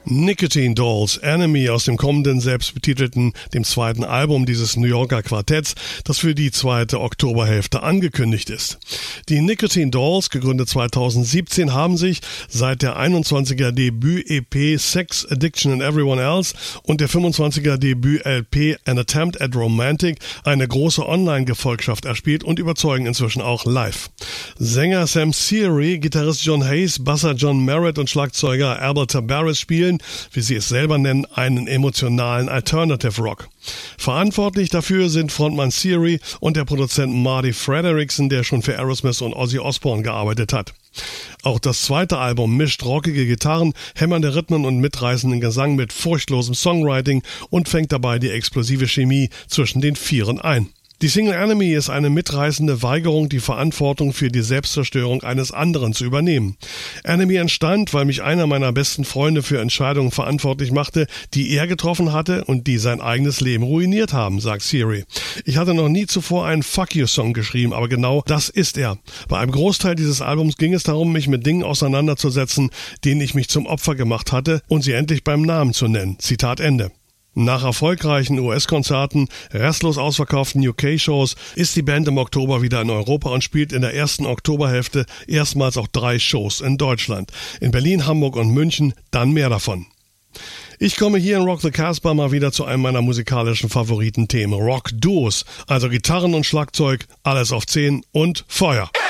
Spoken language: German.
Nicotine Dolls, Enemy aus dem kommenden selbstbetitelten, dem zweiten Album dieses New Yorker Quartetts, das für die zweite Oktoberhälfte angekündigt ist. Die Nicotine Dolls, gegründet 2017, haben sich seit der 21er Debüt-EP Sex, Addiction and Everyone Else und der 25er Debüt-LP An Attempt at Romantic eine große Online-Gefolgschaft erspielt und überzeugen inzwischen auch live. Sänger Sam Seary, Gitarrist John Hayes, Basser John Merritt und Schlagzeuger Albert Tabaris spielen, wie sie es selber nennen, einen emotionalen Alternative Rock. Verantwortlich dafür sind Frontmann Seary und der Produzent Marty Frederickson, der schon für Aerosmith und Ozzy Osbourne gearbeitet hat. Auch das zweite Album mischt rockige Gitarren, hämmernde Rhythmen und mitreißenden Gesang mit furchtlosem Songwriting und fängt dabei die explosive Chemie zwischen den Vieren ein. Die Single Enemy ist eine mitreißende Weigerung, die Verantwortung für die Selbstzerstörung eines anderen zu übernehmen. Enemy entstand, weil mich einer meiner besten Freunde für Entscheidungen verantwortlich machte, die er getroffen hatte und die sein eigenes Leben ruiniert haben, sagt Seary. Ich hatte noch nie zuvor einen Fuck You-Song geschrieben, aber genau das ist er. Bei einem Großteil dieses Albums ging es darum, mich mit Dingen auseinanderzusetzen, denen ich mich zum Opfer gemacht hatte und sie endlich beim Namen zu nennen. Zitat Ende. Nach erfolgreichen US-Konzerten, restlos ausverkauften UK-Shows ist die Band im Oktober wieder in Europa und spielt in der ersten Oktoberhälfte erstmals auch 3 Shows in Deutschland. In Berlin, Hamburg und München, dann mehr davon. Ich komme hier in Rock the Casbah mal wieder zu einem meiner musikalischen Favoritenthemen, Rock-Duos, also Gitarren und Schlagzeug, alles auf 10 und Feuer.